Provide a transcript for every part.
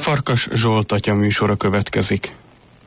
Farkas Zsolt atya műsora következik.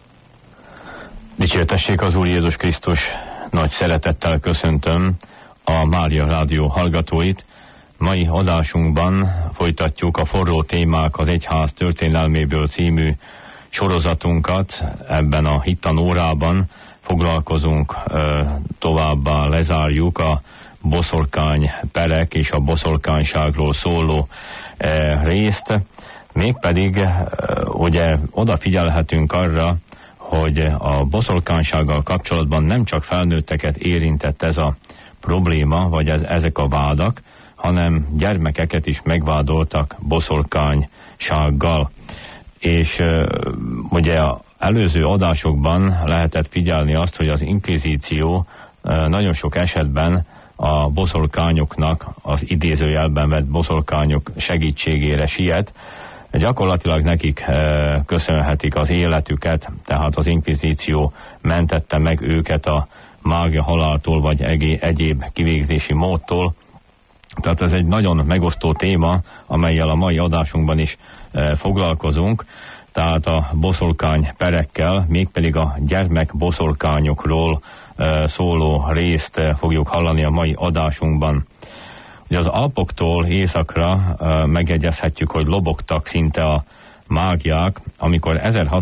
Dicsértessék az Úr Jézus Krisztus, nagy szeretettel köszöntöm a Mária Rádió hallgatóit. Mai adásunkban folytatjuk a Forró témák az egyház történelméből című sorozatunkat. Ebben a hittanórában foglalkozunk továbbá, lezárjuk a boszorkány perek és a boszorkányságról szóló részt. Mégpedig ugye odafigyelhetünk arra, hogy a boszorkánysággal kapcsolatban nem csak felnőtteket érintett ez a probléma, vagy ezek a vádak, hanem gyermekeket is megvádoltak boszorkánysággal. És ugye az előző adásokban lehetett figyelni azt, hogy az inkvizíció nagyon sok esetben a boszorkányoknak, az idézőjelben vett boszorkányok segítségére siet. Gyakorlatilag nekik köszönhetik az életüket, tehát az inkvizíció mentette meg őket a mágia haláltól, vagy egyéb kivégzési módtól. Tehát ez egy nagyon megosztó téma, amellyel a mai adásunkban is foglalkozunk. Tehát a boszorkány perekkel, mégpedig a gyermek boszorkányokról szóló részt fogjuk hallani a mai adásunkban. Ugye az Alpoktól északra megjegyezhetjük, hogy lobogtak szinte a mágiák, amikor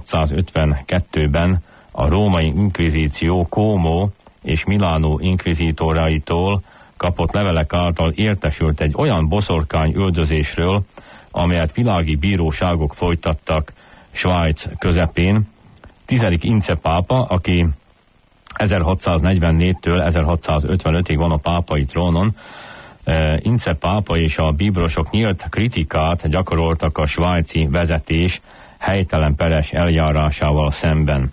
1652-ben a római inkvizíció Como és Milánó inkvizítoraitól kapott levelek által értesült egy olyan boszorkány üldözésről, amelyet világi bíróságok folytattak Svájc közepén. 10. Ince pápa, aki 1644-től 1655-ig van a pápai trónon, Ince pápa és a bíborosok nyílt kritikát gyakoroltak a svájci vezetés helytelen peres eljárásával szemben.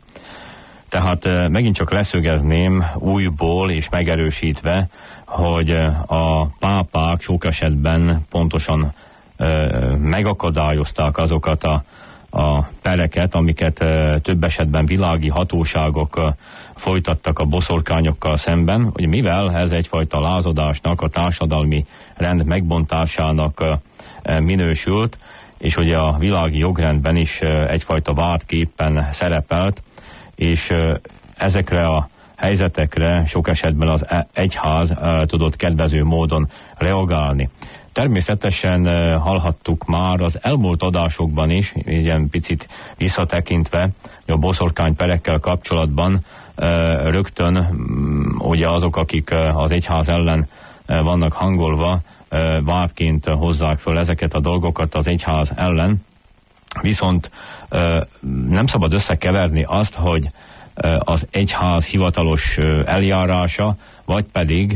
Tehát megint csak leszögezném újból és megerősítve, hogy a pápák sok esetben pontosan megakadályozták azokat a pereket, amiket több esetben világi hatóságok folytattak a boszorkányokkal szemben, hogy mivel ez egyfajta lázadásnak, a társadalmi rend megbontásának minősült, és ugye a világi jogrendben is egyfajta vádképpen szerepelt, és ezekre a helyzetekre sok esetben az egyház tudott kedvező módon reagálni. Természetesen hallhattuk már az elmúlt adásokban is, ilyen picit visszatekintve, a boszorkányperekkel kapcsolatban rögtön ugye azok, akik az egyház ellen vannak hangolva, vádként hozzák föl ezeket a dolgokat az egyház ellen, viszont nem szabad összekeverni azt, hogy az egyház hivatalos eljárása, vagy pedig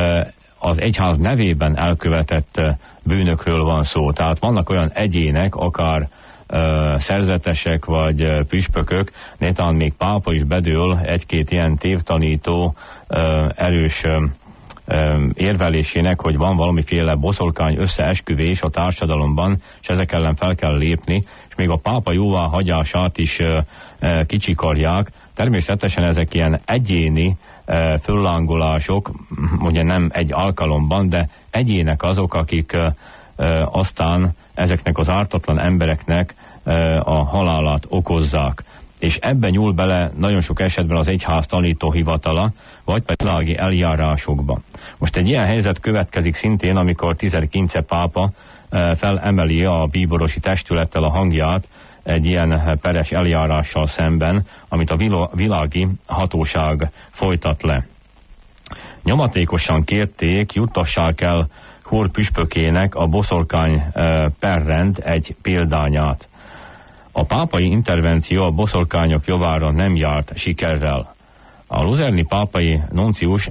az egyház nevében elkövetett bűnökről van szó. Tehát vannak olyan egyének, akár szerzetesek vagy püspökök, nétán még pápa is bedől egy-két ilyen tévtanító erős érvelésének, hogy van valamiféle boszorkány összeesküvés a társadalomban, és ezek ellen fel kell lépni, és még a pápa jóváhagyását is kicsikarják. Természetesen ezek ilyen egyéni föllángolások, ugye nem egy alkalomban, de egyének azok, akik aztán ezeknek az ártatlan embereknek a halálát okozzák. És ebben nyúl bele nagyon sok esetben az egyház tanítóhivatala, vagy pedig világi eljárásokba. Most egy ilyen helyzet következik szintén, amikor 10. Ince pápa felemeli a bíborosi testülettel a hangját egy ilyen peres eljárással szemben, amit a világi hatóság folytat le. Nyomatékosan kérték, juttassák el Chur püspökének a boszorkány perrend egy példányát. A pápai intervenció a boszorkányok javára nem járt sikerrel. A luzerni pápai nuncius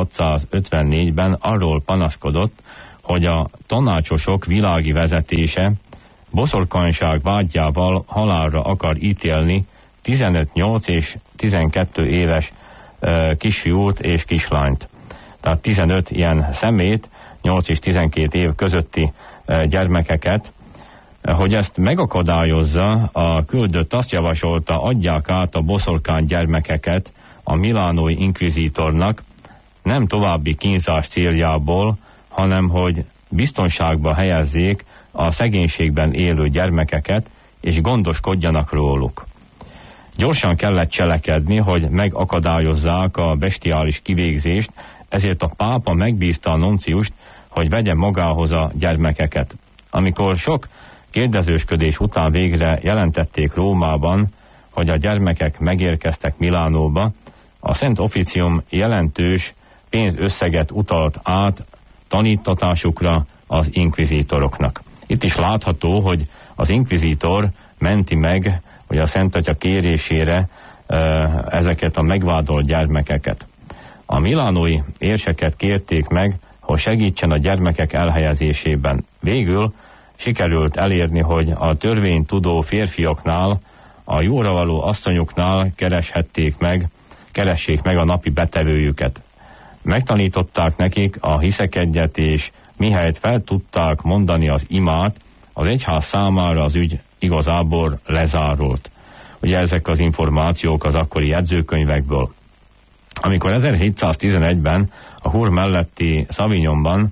1654-ben arról panaszkodott, hogy a tanácsosok világi vezetése boszorkányság vádjával halálra akar ítélni 15, 8 és 12 éves kisfiút és kislányt. Tehát 15 ilyen szemét, 8 és 12 év közötti gyermekeket. Hogy ezt megakadályozza, a küldött azt javasolta, adják át a boszorkány gyermekeket a milánói inkvizítornak, nem további kínzás céljából, hanem hogy biztonságba helyezzék a szegénységben élő gyermekeket, és gondoskodjanak róluk. Gyorsan kellett cselekedni, hogy megakadályozzák a bestiális kivégzést, ezért a pápa megbízta a nunciust, hogy vegye magához a gyermekeket. Amikor sok kérdezősködés után végre jelentették Rómában, hogy a gyermekek megérkeztek Milánóba, a Szent Officium jelentős pénzösszeget utalt át tanítatásukra az inkvizítoroknak. Itt is látható, hogy az inkvizítor menti meg, hogy a Szent Atya kérésére ezeket a megvádolt gyermekeket. A milánói érseket kérték meg, hogy segítsen a gyermekek elhelyezésében. Végül sikerült elérni, hogy a törvénytudó férfiaknál, a jóra való asszonyoknál keressék meg a napi betevőjüket. Megtanították nekik a hiszekegyet, és mihelyt fel tudták mondani az imát, az egyház számára az ügy igazából lezárult. Ugye ezek az információk az akkori jegyzőkönyvekből. Amikor 1711-ben a Hur melletti Savignonban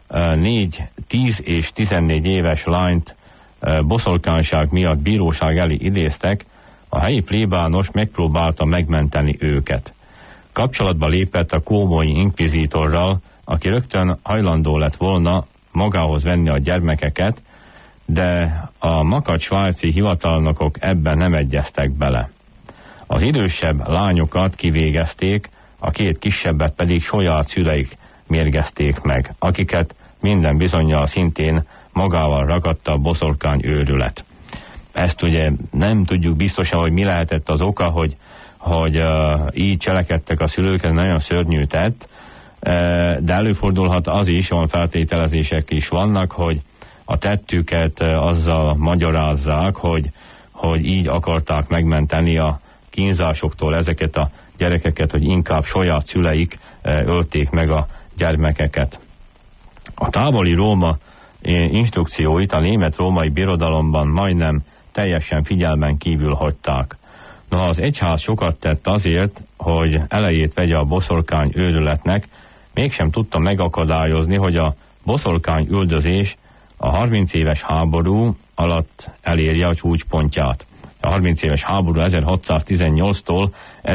10 és 14 éves lányt boszorkányság miatt bíróság elé idéztek, a helyi plébános megpróbálta megmenteni őket. Kapcsolatba lépett a kómói inkvizítorral, aki rögtön hajlandó lett volna magához venni a gyermekeket, de a makacs svájci hivatalnokok ebben nem egyeztek bele. Az idősebb lányokat kivégezték, a két kisebbet pedig saját szüleik mérgezték meg, akiket minden bizonnyal szintén magával ragadta a boszorkány őrület. Ezt ugye nem tudjuk biztosan, hogy mi lehetett az oka, hogy így cselekedtek a szülők, ez nagyon szörnyű tett, de előfordulhat az is, olyan feltételezések is vannak, hogy a tettüket azzal magyarázzák, hogy így akarták megmenteni a kínzásoktól ezeket a gyerekeket, hogy inkább saját szüleik ölték meg a gyermekeket. A távoli Róma instrukcióit a német-római birodalomban majdnem teljesen figyelmen kívül hagyták. Noha az egyház sokat tett azért, hogy elejét vegye a boszorkány őrületnek, mégsem tudta megakadályozni, hogy a boszorkány üldözés a 30 éves háború alatt elérje a csúcspontját. A 30 éves háború 1618-tól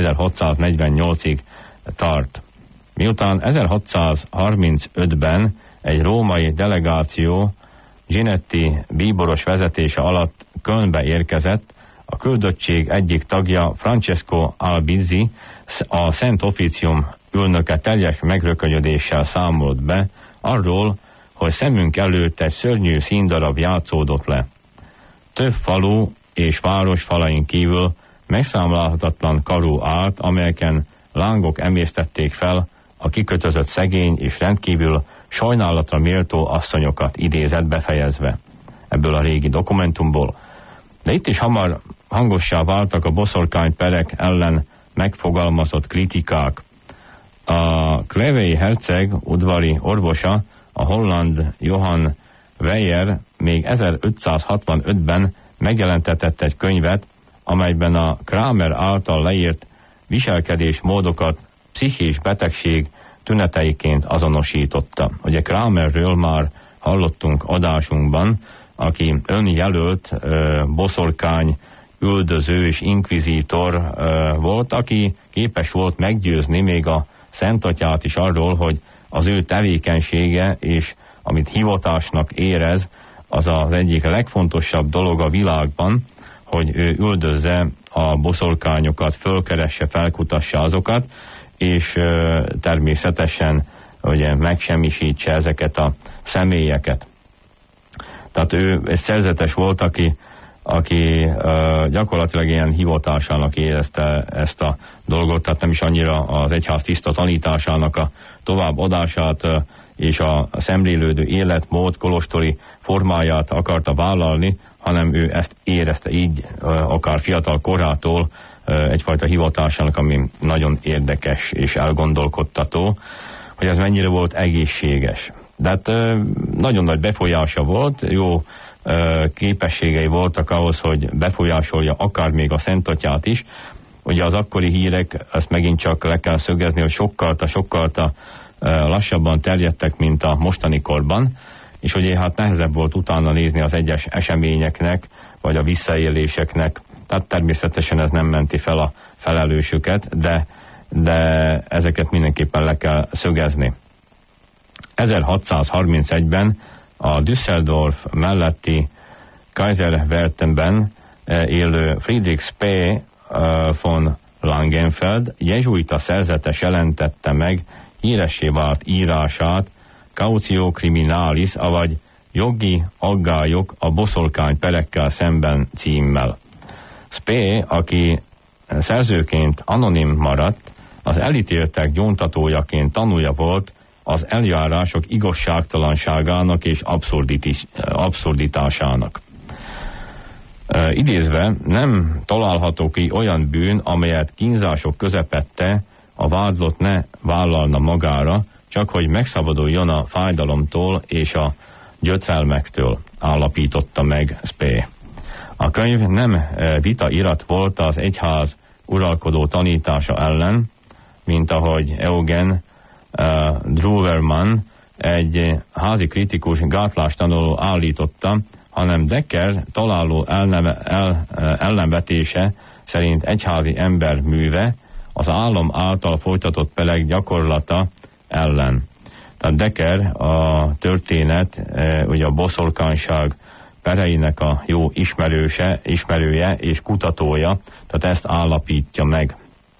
1648-ig tart. Miután 1635-ben egy római delegáció Ginetti bíboros vezetése alatt Kölnbe érkezett, a küldöttség egyik tagja, Francesco Albizzi, a Szent Officium ülnöke teljes megrökönyödéssel számolt be arról, hogy szemünk előtt egy szörnyű színdarab játszódott le. Több falu és város falain kívül megszámlálhatatlan karó állt, amelyeken lángok emésztették fel a kikötözött szegény és rendkívül sajnálatra méltó asszonyokat, idézett befejezve ebből a régi dokumentumból. De itt is hamar hangossá váltak a boszorkányperek ellen megfogalmazott kritikák. A klevei herceg udvari orvosa, a holland Johann Weyer még 1565-ben megjelentetett egy könyvet, amelyben a Kramer által leírt viselkedésmódokat pszichés betegség tüneteiként azonosította. Ugye Kramerről már hallottunk adásunkban, aki önjelölt boszorkány, üldöző és inkvizítor volt, aki képes volt meggyőzni még a Szent Atyát is arról, hogy az ő tevékenysége és amit hivatásnak érez, az az egyik legfontosabb dolog a világban, hogy ő üldözze a boszorkányokat, fölkeresse, felkutassa azokat, és természetesen ugye, megsemmisítse ezeket a személyeket. Tehát ő egy szerzetes volt, aki gyakorlatilag ilyen hivatásának érezte ezt a dolgot, tehát nem is annyira az egyház tiszta tanításának a továbbadását és a szemlélődő életmód kolostori formáját akarta vállalni, hanem ő ezt érezte így, akár fiatal korától egyfajta hivatásának, ami nagyon érdekes és elgondolkodtató, hogy ez mennyire volt egészséges. De hát nagyon nagy befolyása volt, jó képességei voltak ahhoz, hogy befolyásolja akár még a Szent Atyát is. Ugye az akkori hírek, ezt megint csak le kell szögezni, hogy sokkal lassabban terjedtek, mint a mostani korban, és ugye hát nehezebb volt utána nézni az egyes eseményeknek, vagy a visszaéléseknek, tehát természetesen ez nem menti fel a felelősöket, de ezeket mindenképpen le kell szögezni. 1631-ben a Düsseldorf melletti Kaiserwerthenben élő Friedrich Spee von Langenfeld jezsuita szerzetes jelentette meg híressé vált írását Cautio Criminalis, avagy Jogi aggályok a boszorkány perekkel szemben címmel. Spee, aki szerzőként anonim maradt, az elítéltek gyóntatójaként tanúja volt az eljárások igazságtalanságának és abszurditásának. Idézve, nem található ki olyan bűn, amelyet kínzások közepette a vádlott ne vállalna magára, csak hogy megszabaduljon a fájdalomtól és a gyötrelmektől, állapította meg Spee. A könyv nem vitairat volt az egyház uralkodó tanítása ellen, mint ahogy Eugen Druverman, egy házi kritikus gátlástanuló állította, hanem Decker találó ellenvetése szerint egyházi ember műve az állam által folytatott peleg gyakorlata ellen. Tehát Decker a történet, ugye a boszorkányság pereinek a jó ismerője és kutatója, tehát ezt állapítja meg.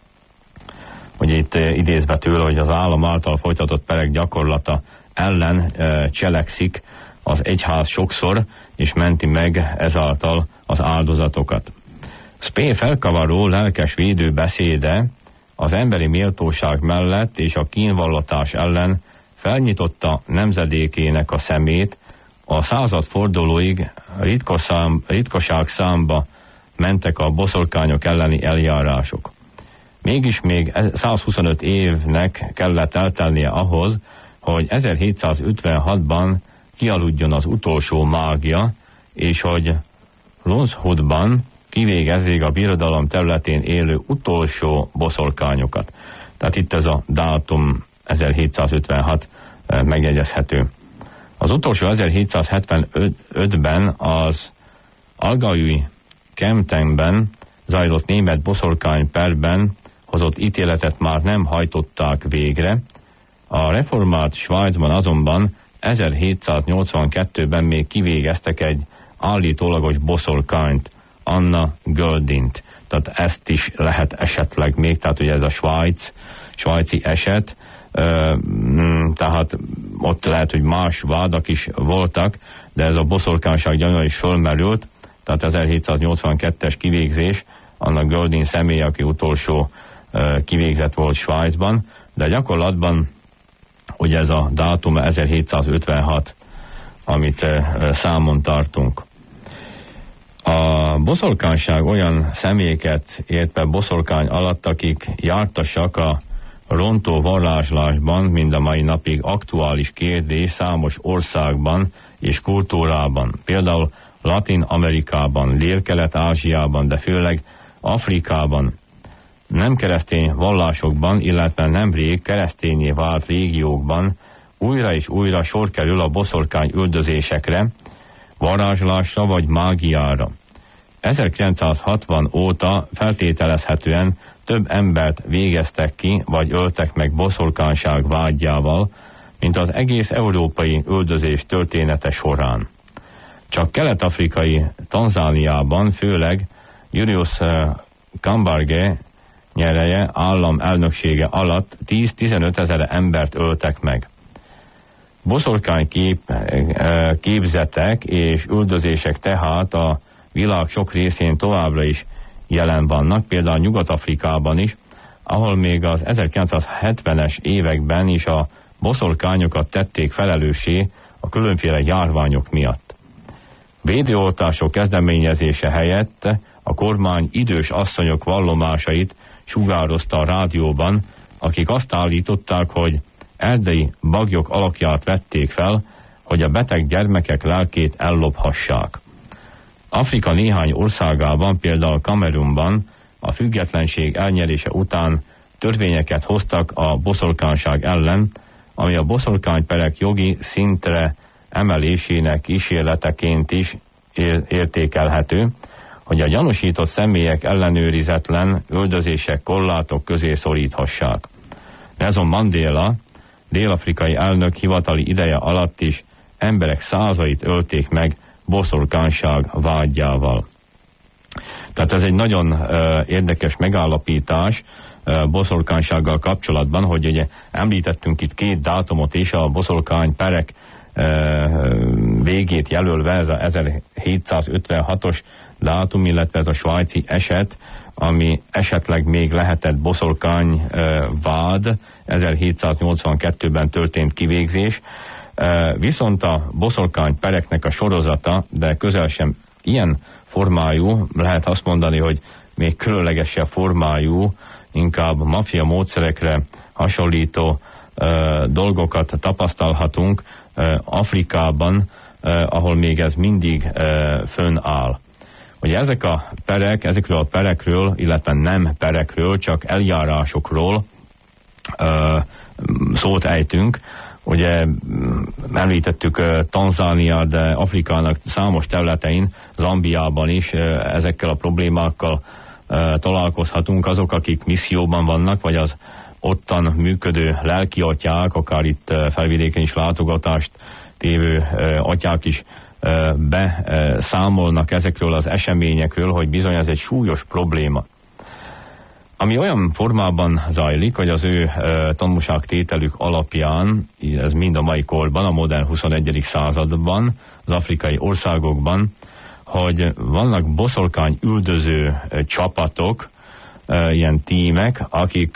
Hogy itt idézve tőle, hogy az állam által folytatott perek gyakorlata ellen cselekszik az egyház sokszor, és menti meg ezáltal az áldozatokat. Spee felkavaró lelkes védő beszéde az emberi méltóság mellett és a kínvallatás ellen felnyitotta nemzedékének a szemét, a századfordulóig ritkaság számba mentek a boszorkányok elleni eljárások. Mégis még 125 évnek kellett eltelnie ahhoz, hogy 1756-ban kialudjon az utolsó mágia, és hogy Lonshutban kivégezzék a birodalom területén élő utolsó boszorkányokat. Tehát itt ez a dátum 1756 megjegyezhető. Az utolsó 1775-ben az Algaui Kemptenben zajlott német boszorkány perben hozott ítéletet már nem hajtották végre. A reformált Svájcban azonban 1782-ben még kivégeztek egy állítólagos boszorkányt, Anna Göldint. Tehát ezt is lehet esetleg még, tehát ugye ez a svájci eset, tehát ott lehet, hogy más vádak is voltak, de ez a boszorkányság gyanúja is fölmerült, tehát 1782-es kivégzés, Anna Göldin személy, aki utolsó kivégzett volt Svájcban, de gyakorlatban ugye ez a dátum 1756, amit számon tartunk. A boszorkányság olyan személyeket értve boszorkány alatt, akik jártasak a rontó varázslásban, mind a mai napig aktuális kérdés számos országban és kultúrában. Például Latin-Amerikában, Dél-Kelet-Ázsiában, de főleg Afrikában, nem keresztény vallásokban, illetve nemrég keresztényé vált régiókban újra és újra sor kerül a boszorkány üldözésekre, varázslásra vagy mágiára. 1960 óta feltételezhetően több embert végeztek ki, vagy öltek meg boszorkányság vágyával, mint az egész európai üldözés története során. Csak kelet-afrikai Tanzániában, főleg Julius Kambarge nyereje állam elnöksége alatt 10-15 ezer embert öltek meg. Boszorkány képzetek és üldözések tehát a világ sok részén továbbra is jelen vannak, például Nyugat-Afrikában is, ahol még az 1970-es években is a boszorkányokat tették felelőssé a különféle járványok miatt. Védőoltások kezdeményezése helyett a kormány idős asszonyok vallomásait sugározta a rádióban, akik azt állították, hogy erdei baglyok alakját vették fel, hogy a beteg gyermekek lelkét ellophassák. Afrika néhány országában, például Kamerunban a függetlenség elnyerése után törvényeket hoztak a boszorkányság ellen, ami a boszorkányperek jogi szintre emelésének kísérleteként is értékelhető, hogy a gyanúsított személyek ellenőrizetlen üldözések korlátok közé szoríthassák. Nelson Mandela, dél-afrikai elnök hivatali ideje alatt is emberek százait ölték meg boszorkányság vádjával. Tehát ez egy nagyon érdekes megállapítás boszorkánysággal kapcsolatban, hogy ugye említettünk itt 2 dátumot is, a boszorkány perek végét jelölve, ez a 1756-os dátum, illetve ez a svájci eset, ami esetleg még lehetett boszorkány vád, 1782-ben történt kivégzés, viszont a boszorkány pereknek a sorozata, de közel sem ilyen formájú, lehet azt mondani, hogy még különlegesebb formájú, inkább maffia módszerekre hasonlító dolgokat tapasztalhatunk Afrikában, ahol még ez mindig fönnáll. Ugye ezek a perek, ezekről a perekről, illetve nem perekről, csak eljárásokról szót ejtünk. Ugye említettük Tanzániát, de Afrikának számos területein, Zambiában is ezekkel a problémákkal találkozhatunk. Azok, akik misszióban vannak, vagy az ottan működő lelki atyák, akár itt felvidéken is látogatást tévő atyák is beszámolnak ezekről az eseményekről, hogy bizony ez egy súlyos probléma. Ami olyan formában zajlik, hogy az ő tanúságtételük alapján, ez mind a mai korban, a modern 21. században, az afrikai országokban, hogy vannak boszorkány üldöző csapatok, ilyen tímek, akik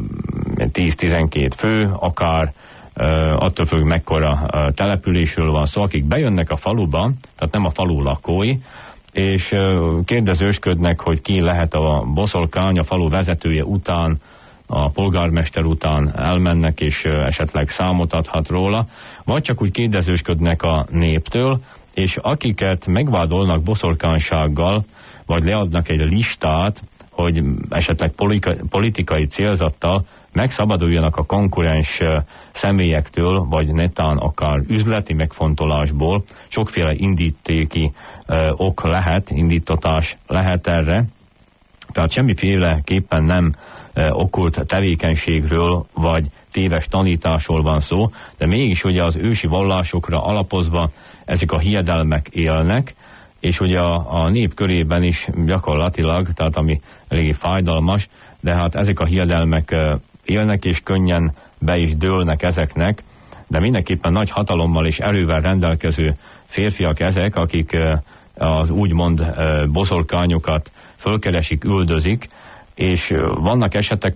10-12 fő, akár attól függ, mekkora településről van szó, akik bejönnek a faluba, tehát nem a falu lakói, és kérdezősködnek, hogy ki lehet a boszorkány, a falu vezetője után, a polgármester után elmennek, és esetleg számot adhat róla, vagy csak úgy kérdezősködnek a néptől, és akiket megvádolnak boszorkánysággal, vagy leadnak egy listát, hogy esetleg politikai célzattal megszabaduljanak a konkurens személyektől, vagy netán akár üzleti megfontolásból, sokféle indítéki ok lehet, indítatás lehet erre, tehát semmiféleképpen nem okkult tevékenységről, vagy téves tanításról van szó, de mégis ugye az ősi vallásokra alapozva ezek a hiedelmek élnek, és ugye a nép körében is gyakorlatilag, tehát ami eléggé fájdalmas, de hát ezek a hiedelmek élnek, és könnyen be is dőlnek ezeknek, de mindenképpen nagy hatalommal és erővel rendelkező férfiak ezek, akik az úgymond boszorkányokat fölkeresik, üldözik, és vannak esetek,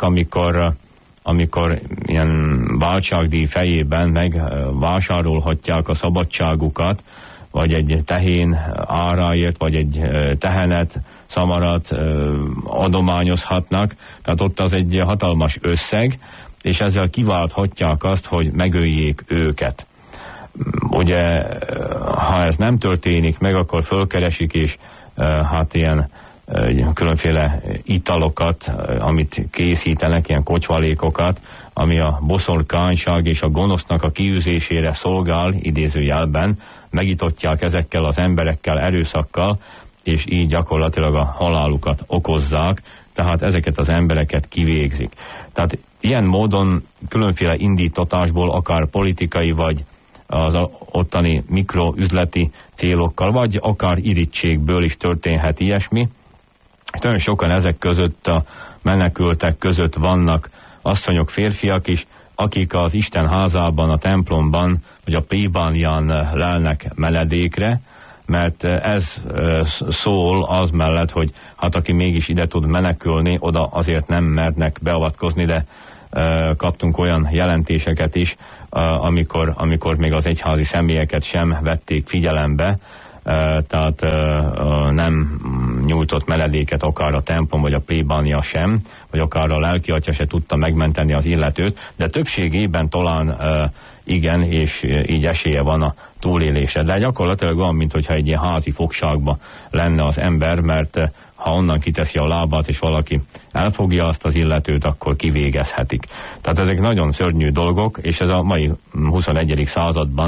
amikor ilyen váltságdíj fejében megvásárolhatják a szabadságukat, vagy egy tehén áráért, vagy egy tehenet, szamarat adományozhatnak, tehát ott az egy hatalmas összeg, és ezzel kiválthatják azt, hogy megöljék őket. Ugye, ha ez nem történik meg, akkor fölkeresik, és hát ilyen különféle italokat, amit készítenek, ilyen kocsvalékokat, ami a boszorkányság és a gonosznak a kiűzésére szolgál, idézőjelben, megitotják ezekkel az emberekkel erőszakkal, és így gyakorlatilag a halálukat okozzák, tehát ezeket az embereket kivégzik. Tehát ilyen módon különféle indítatásból, akár politikai, vagy az ottani mikroüzleti célokkal, vagy akár irítségből is történhet ilyesmi. Nagyon sokan ezek között, a menekültek között vannak asszonyok, férfiak is, akik az Isten házában, a templomban, vagy a plébánián lelnek menedékre, mert ez szól az mellett, hogy hát aki mégis ide tud menekülni, oda azért nem mernek beavatkozni, de kaptunk olyan jelentéseket is, amikor még az egyházi személyeket sem vették figyelembe, tehát nem nyújtott menedéket akár a templom vagy a plébánia sem, vagy akár a lelkiatya se tudta megmenteni az illetőt, de többségében talán igen, és így esélye van a túlélésre. De gyakorlatilag olyan, mintha egy ilyen házi fogságba lenne az ember, mert ha onnan kiteszi a lábát, és valaki elfogja azt az illetőt, akkor kivégezhetik. Tehát ezek nagyon szörnyű dolgok, és ez a mai 21. században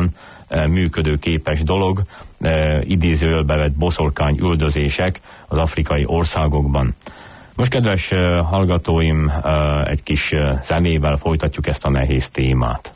működőképes dolog, idézőjelbe vett boszorkány üldözések az afrikai országokban. Most, kedves hallgatóim, egy kis zenével folytatjuk ezt a nehéz témát.